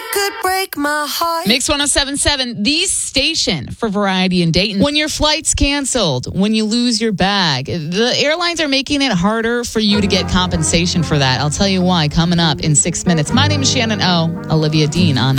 could break my heart. Mix 107.7, the station for variety in Dayton. When your flight's canceled, when you lose your bag, the airlines are making it harder for you to get compensation for that. I'll tell you why coming up in 6 minutes. My name is Shannon O. Olivia Dean on